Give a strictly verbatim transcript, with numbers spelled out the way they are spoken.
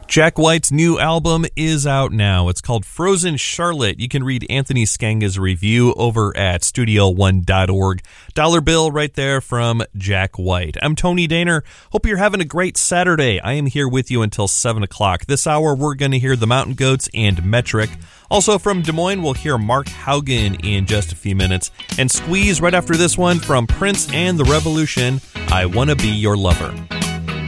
Jack White's new album is out now. It's called Frozen Charlotte. You can read Anthony Scanga's review over at studio one dot org. Dollar bill right there from Jack White. I'm Tony Daner. Hope you're having a great Saturday. I am here with you until seven o'clock. This hour, we're going to hear the Mountain Goats and Metric. Also from Des Moines, we'll hear Mark Haugen in just a few minutes. And Squeeze right after this one from Prince and the Revolution, I Wanna Be Your Lover.